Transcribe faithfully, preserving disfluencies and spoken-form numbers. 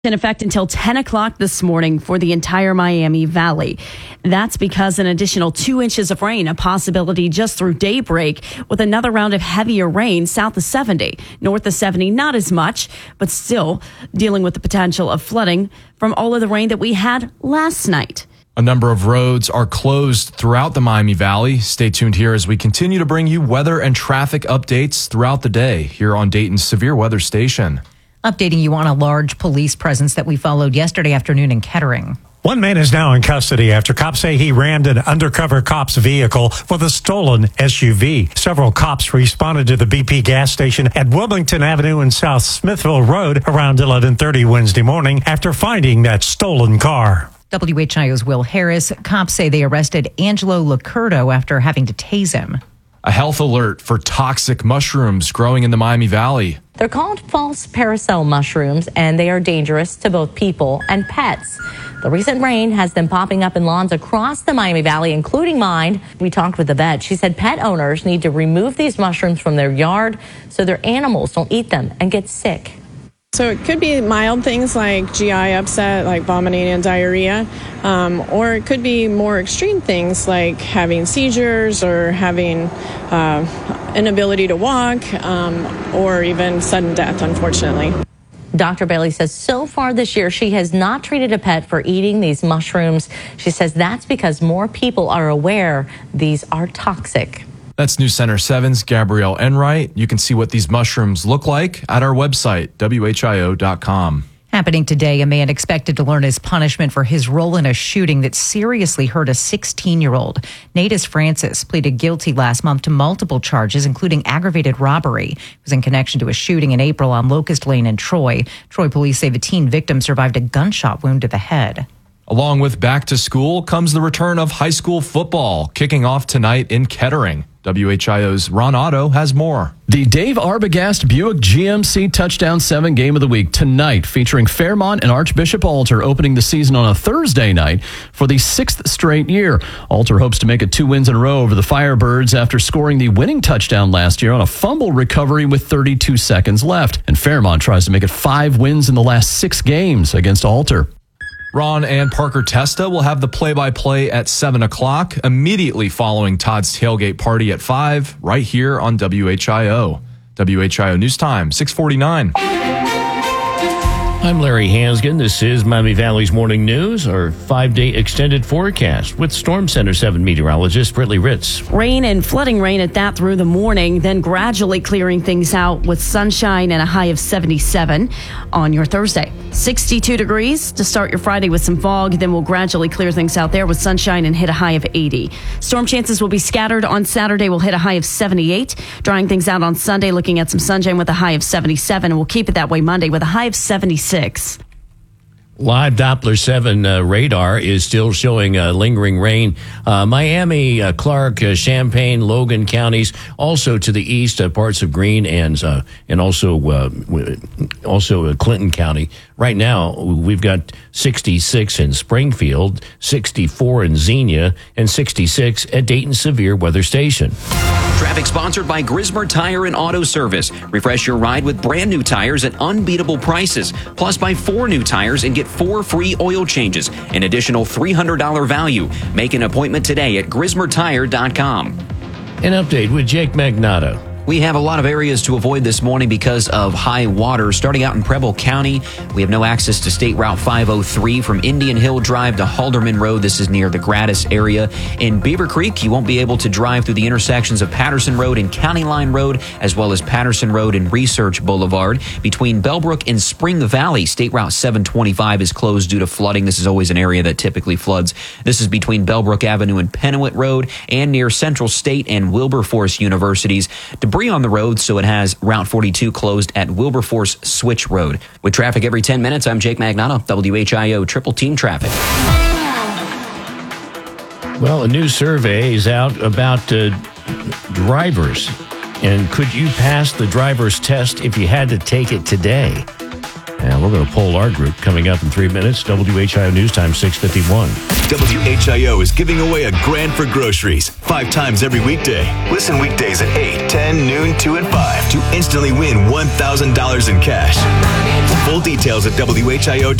In effect until ten o'clock this morning for the entire Miami Valley. That's because an additional two inches of rain, a possibility just through daybreak, with another round of heavier rain south of seventy. North of seventy, not as much, but still dealing with the potential of flooding from all of the rain that we had last night. A number of roads are closed throughout the Miami Valley. Stay tuned here as we continue to bring you weather and traffic updates throughout the day here on Dayton's Severe Weather Station. Updating you on a large police presence that we followed yesterday afternoon in Kettering. One man is now in custody after cops say he rammed an undercover cop's vehicle with a stolen S U V. Several cops responded to the B P gas station at Wilmington Avenue and South Smithville Road around eleven thirty Wednesday morning after finding that stolen car. W H I O's Will Harris. Cops say they arrested Angelo Lacurdo after having to tase him. A health alert for toxic mushrooms growing in the Miami Valley. They're called false paracel mushrooms, and they are dangerous to both people and pets. The recent rain has them popping up in lawns across the Miami Valley, including mine. We talked with the vet. She said pet owners need to remove these mushrooms from their yard so their animals don't eat them and get sick. So it could be mild things like G I upset, like vomiting and diarrhea, um, or it could be more extreme things like having seizures or having uh, inability to walk, um, or even sudden death, unfortunately. Doctor Bailey says so far this year she has not treated a pet for eating these mushrooms. She says that's because more people are aware these are toxic. That's News Center seven's Gabrielle Enright. You can see what these mushrooms look like at our website, W H I O dot com. Happening today, a man expected to learn his punishment for his role in a shooting that seriously hurt a sixteen-year-old. Natus Francis pleaded guilty last month to multiple charges, including aggravated robbery. It was in connection to a shooting in April on Locust Lane in Troy. Troy police say the teen victim survived a gunshot wound to the head. Along with back to school comes the return of high school football, kicking off tonight in Kettering. W H I O's Ron Otto has more. The Dave Arbogast Buick G M C Touchdown seven Game of the Week tonight, featuring Fairmont and Archbishop Alter opening the season on a Thursday night for the sixth straight year. Alter hopes to make it two wins in a row over the Firebirds after scoring the winning touchdown last year on a fumble recovery with thirty-two seconds left. And Fairmont tries to make it five wins in the last six games against Alter. Ron and Parker Testa will have the play-by-play at seven o'clock, immediately following Todd's tailgate party at five, right here on W H I O. W H I O News Time, six forty-nine. I'm Larry Hansgen. This is Miami Valley's Morning News, our five-day extended forecast with Storm Center seven meteorologist Britley Ritz. Rain and flooding rain at that through the morning, then gradually clearing things out with sunshine and a high of seventy-seven on your Thursday. sixty-two degrees to start your Friday with some fog, then we'll gradually clear things out there with sunshine and hit a high of eighty. Storm chances will be scattered on Saturday. We'll hit a high of seventy-eight. Drying things out on Sunday, looking at some sunshine with a high of seventy-seven. And we'll keep it that way Monday with a high of seventy-six. Live Doppler seven uh, radar is still showing uh, lingering rain. Uh, Miami, uh, Clark, uh, Champaign, Logan counties, also to the east, uh, parts of Greene and uh, and also uh, also uh, Clinton County. Right now, we've got sixty-six in Springfield, sixty-four in Xenia, and sixty-six at Dayton Severe Weather Station. Traffic sponsored by Grismer Tire and Auto Service. Refresh your ride with brand new tires at unbeatable prices. Plus, buy four new tires and get four free oil changes, an additional three hundred dollars value. Make an appointment today at grismer tire dot com. An update with Jake Magnato. We have a lot of areas to avoid this morning because of high water. Starting out in Preble County, we have no access to State Route five oh three from Indian Hill Drive to Halderman Road. This is near the Gratis area. In Beaver Creek, you won't be able to drive through the intersections of Patterson Road and County Line Road, as well as Patterson Road and Research Boulevard. Between Bellbrook and Spring Valley, State Route seven twenty-five is closed due to flooding. This is always an area that typically floods. This is between Bellbrook Avenue and Pennewitt Road and near Central State and Wilberforce Universities. Debris on the road, so it has Route forty-two closed at Wilberforce Switch Road. With traffic every ten minutes, I'm Jake Magnato, W H I O Triple Team Traffic. Well, a new survey is out about uh, drivers. And could you pass the driver's test if you had to take it today? And we're going to poll our group coming up in three minutes. W H I O News Time, six fifty-one. W H I O is giving away a grand for groceries five times every weekday. Listen weekdays at eight, ten, noon, two, and five to instantly win one thousand dollars in cash. Full details at W H I O